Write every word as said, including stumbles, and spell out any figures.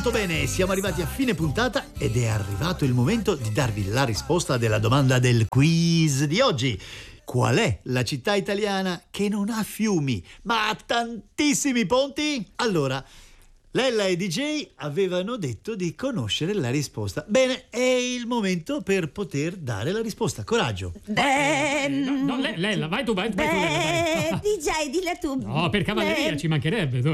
Molto bene, siamo arrivati a fine puntata ed è arrivato il momento di darvi la risposta della domanda del quiz di oggi. Qual è la città italiana che non ha fiumi, ma ha tantissimi ponti? Allora, Lella e D J avevano detto di conoscere la risposta. Bene, è il momento per poter dare la risposta. Coraggio. Beh, No, no, Le- Lella, vai tu, vai, vai tu. Lella, beh, vai. D J, dilla tu. No, per cavalleria Beh, ci mancherebbe.